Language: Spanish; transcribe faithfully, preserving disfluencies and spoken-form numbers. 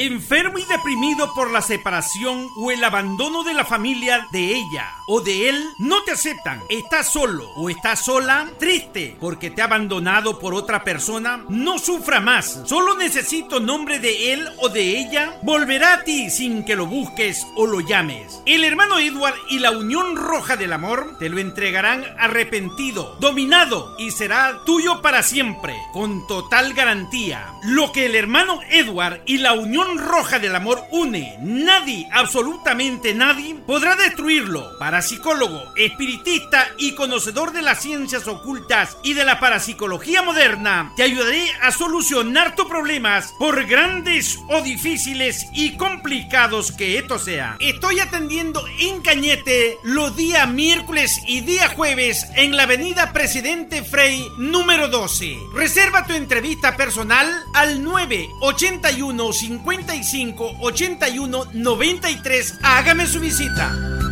enfermo y deprimido por la separación o el abandono de la familia de ella o de él, no te aceptan, estás solo o estás sola, triste porque te ha abandonado por otra persona, no sufra más, solo necesito nombre de él o de ella, volverá a ti sin que lo busques o lo llames. El hermano Edward y la Unión Roja del Amor te lo entregarán arrepentido, dominado y será tuyo para siempre, con total garantía. Lo que el hermano Edward y la Unión Roja del Amor une, nadie, absolutamente nadie, podrá destruirlo. Parapsicólogo, espiritista y conocedor de las ciencias ocultas y de la parapsicología moderna, te ayudaré a solucionar tus problemas, por grandes o difíciles y complicados que esto sea. Estoy atendiendo en Cañete los días miércoles y día jueves en la avenida Presidente Frey número doce. Reserva tu entrevista personal al nueve ochenta y uno cincuenta y cinco ochenta y uno noventa y tres. Hágame su visita.